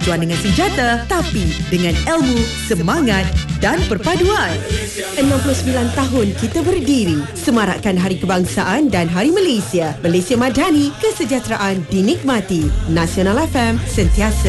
Tuan dengan senjata, tapi dengan ilmu, semangat dan perpaduan. 69 tahun kita berdiri, semarakkan Hari Kebangsaan dan Hari Malaysia. Malaysia Madani, kesejahteraan dinikmati. Nasional FM, sentiasa